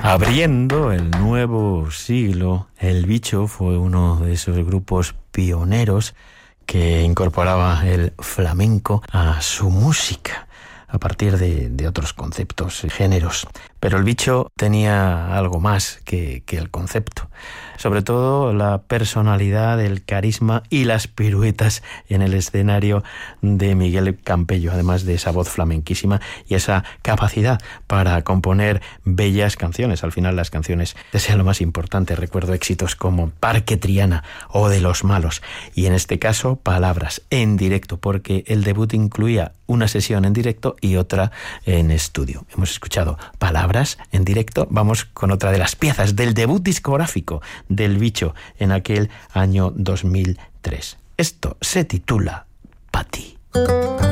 Abriendo el nuevo siglo, El Bicho fue uno de esos grupos pioneros que incorporaba el flamenco a su música a partir de otros conceptos y géneros. Pero El Bicho tenía algo más que el concepto. Sobre todo la personalidad, el carisma y las piruetas en el escenario de Miguel Campello, además de esa voz flamenquísima y esa capacidad para componer bellas canciones. Al final las canciones es lo más importante. Recuerdo éxitos como Parque Triana o De los Malos. Y en este caso, Palabras en directo, porque el debut incluía una sesión en directo y otra en estudio. Hemos escuchado Palabras en directo. Vamos con otra de las piezas del debut discográfico del Bicho en aquel año 2003. Esto se titula Pa' ti.